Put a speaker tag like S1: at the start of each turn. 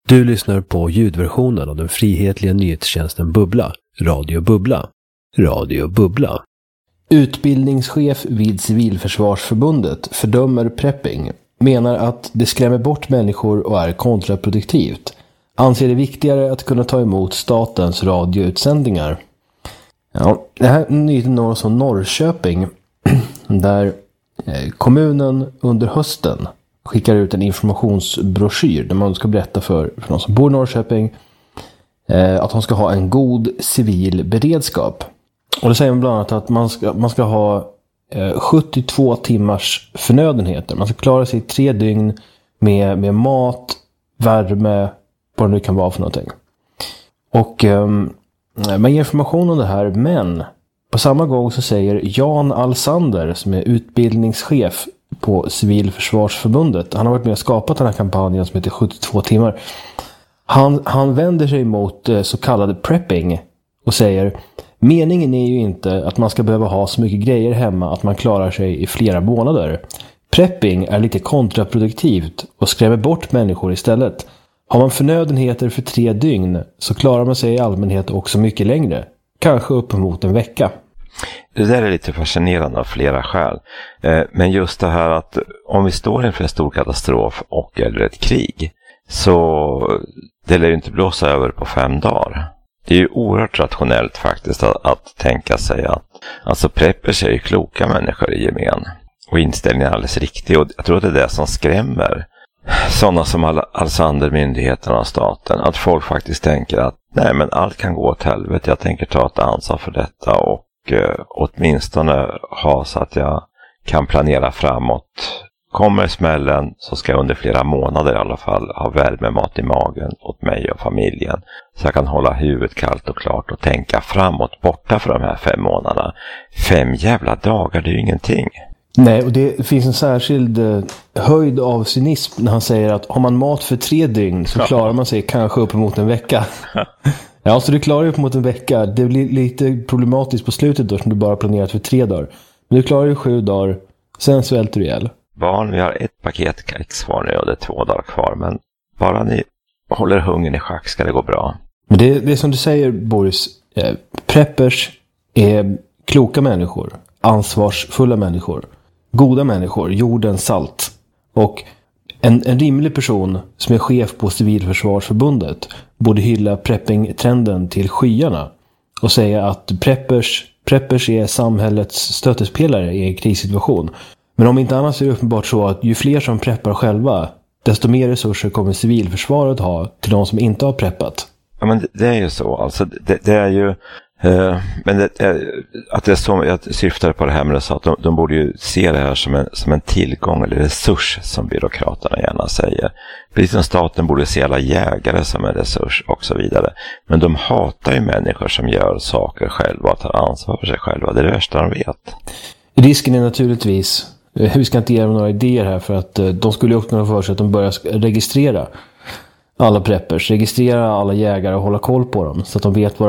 S1: Du lyssnar på ljudversionen av den frihetliga nyhetstjänsten Bubbla, Radio Bubbla. Radio Bubbla. Utbildningschef vid Civilförsvarsförbundet fördömer prepping, menar att det skrämmer bort människor och är kontraproduktivt. Anser det viktigare att kunna ta emot statens radioutsändningar. Ja, det här nyheten når oss från Norrköping, där kommunen under hösten skickar ut en informationsbroschyr där man ska berätta för de som bor i Norrköping att de ska ha en god civil beredskap. Och det säger man bland annat att man ska ha 72 timmars förnödenheter. Man ska klara sig i 3 dygn med mat, värme, vad det nu kan vara för någonting. Och man ger information om det här, men på samma gång så säger Jan Alsander, som är utbildningschef på Civilförsvarsförbundet, han har varit med och skapat den här kampanjen som heter 72 timmar. Han vänder sig mot så kallad prepping och säger: meningen är ju inte att man ska behöva ha så mycket grejer hemma att man klarar sig i flera månader. Prepping är lite kontraproduktivt och skrämmer bort människor istället. Har man förnödenheter för 3 dygn så klarar man sig i allmänhet också mycket längre. Kanske uppemot en vecka.
S2: Det där är lite fascinerande av flera skäl. Men just det här att om vi står inför en stor katastrof och eller ett krig, så det lär ju inte blåsa över på 5 dagar. Det är ju oerhört rationellt faktiskt att tänka sig att alltså preppers är ju kloka människor i gemen. Och inställningen är alldeles riktig. Och jag tror att det är det som skrämmer sådana som Alsander, myndigheterna och staten. Att folk faktiskt tänker att nej, men allt kan gå åt helvete. Jag tänker ta ett ansvar för detta och åtminstone ha så att jag kan planera framåt. Kommer smällen så ska jag under flera månader i alla fall ha värme, mat i magen åt mig och familjen. Så jag kan hålla huvudet kallt och klart och tänka framåt borta för de här 5 månaderna. 5 jävla dagar, det är ju ingenting.
S1: Nej, och det finns en särskild höjd av cynism när han säger att har man mat för 3 dygn så klarar man sig kanske uppemot en vecka. Ja, så du klarar dig uppemot en vecka. Det blir lite problematiskt på slutet då, som du bara planerat för 3 dagar. Men du klarar dig 7 dagar, sen svälter du ihjäl.
S2: Barn, vi har 1 paket kex kvar nu och det är 2 dagar kvar. Men bara ni håller hungern i schack ska det gå bra.
S1: Men det är som du säger, Boris. Preppers är kloka människor, ansvarsfulla människor, goda människor, jordens salt. Och en rimlig person som är chef på Civilförsvarsförbundet borde hylla prepping-trenden till skyarna och säga att preppers är samhällets stötespelare i en krissituation. Men om inte annars är det uppenbart så att ju fler som preppar själva, desto mer resurser kommer civilförsvaret ha till de som inte har preppat.
S2: Ja, men det är ju så. Alltså, det är ju... men att det är så, jag syftar på det här med det, så att de borde ju se det här som en tillgång eller resurs, som byråkraterna gärna säger. Precis som staten borde se alla jägare som en resurs och så vidare. Men de hatar ju människor som gör saker själva och tar ansvar för sig själva. Det är det värsta de vet.
S1: Risken är naturligtvis, vi ska inte ge dem några idéer här, för att de skulle ju öppna för sig att de börjar registrera alla preppers, registrera alla jägare och hålla koll på dem så att de vet vad